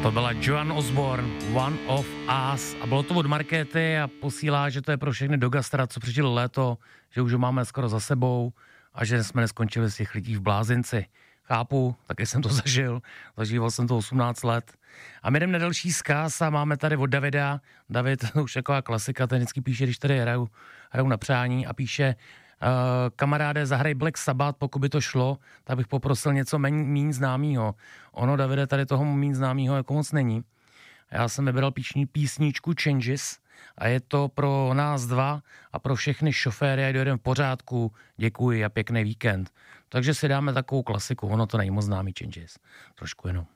To byla Joan Osborne, One of Us. A bylo to od Markéty a posílá, že to je pro všechny do gastra, co přišli léto, že už ho máme skoro za sebou a že jsme neskončili z těch lidí v blázinci. Chápu, taky jsem to zažíval jsem to 18 let. A my jdeme na další vzkaz a máme tady od Davida. David, to už taková klasika, ten vždycky píše, když tady hraju na přání a píše: kamaráde, zahraj Black Sabbath, pokud by to šlo, tak bych poprosil něco méně známýho. Ono, Davide, tady toho méně známýho jako moc není. Já jsem vybral písničku Changes a je to pro nás dva a pro všechny šoféry, ať dojedeme v pořádku, děkuji a pěkný víkend. Takže si dáme takovou klasiku, ono to není moc známý Changes, trošku jenom.